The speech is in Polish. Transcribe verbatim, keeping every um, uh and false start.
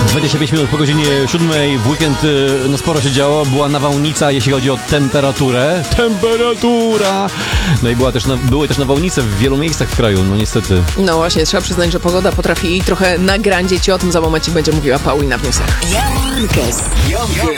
dwadzieścia pięć minut po godzinie siódmej. W weekend no sporo się działo. Była nawałnica, jeśli chodzi o temperaturę. Temperatura! No i była też na, były też nawałnice w wielu miejscach w kraju, no niestety. No właśnie, trzeba przyznać, że pogoda potrafi trochę nagrandzić i o tym za momencik będzie mówiła Paulina w newsach. Jankes.